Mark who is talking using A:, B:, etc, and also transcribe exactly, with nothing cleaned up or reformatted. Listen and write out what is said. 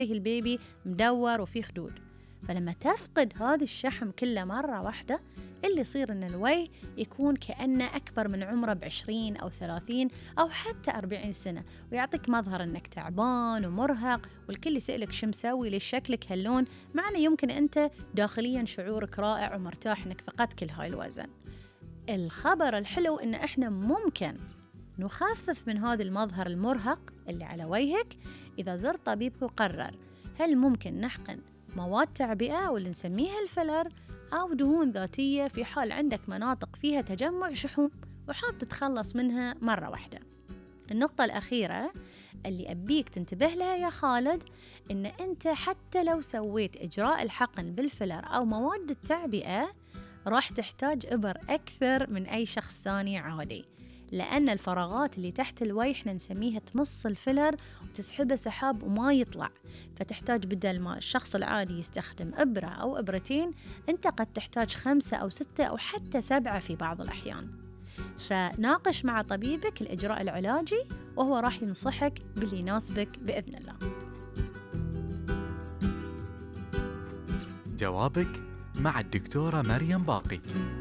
A: البيبي مدور وفيه خدود. فلما تفقد هذا الشحم كله مرة واحدة، اللي يصير إن الوجه يكون كأنه أكبر من عمره بعشرين أو ثلاثين أو حتى أربعين سنة، ويعطيك مظهر إنك تعبان ومرهق، والكل يسألك شو مسوي ليش شكلك هاللون، مع إنه يمكن أنت داخليا شعورك رائع ومرتاح إنك فقدت كل هاي الوزن. الخبر الحلو إن إحنا ممكن نخفف من هذا المظهر المرهق اللي على وجهك إذا زرت طبيبك وقرر هل ممكن نحقن مواد تعبئة واللي نسميها الفيلر، أو دهون ذاتية في حال عندك مناطق فيها تجمع شحوم وحاب تتخلص منها مرة واحدة. النقطة الأخيرة اللي أبيك تنتبه لها يا خالد، إن أنت حتى لو سويت إجراء الحقن بالفيلر أو مواد التعبئة راح تحتاج إبر أكثر من أي شخص ثاني عادي، لأن الفراغات اللي تحت الوجه احنا نسميها تمص الفيلر وتسحبه سحاب وما يطلع، فتحتاج بدل ما الشخص العادي يستخدم إبرة أو إبرتين، أنت قد تحتاج خمسة أو ستة أو حتى سبعة في بعض الأحيان. فناقش مع طبيبك الإجراء العلاجي وهو راح ينصحك باللي يناسبك بإذن الله.
B: جوابك مع الدكتورة مريم باقي.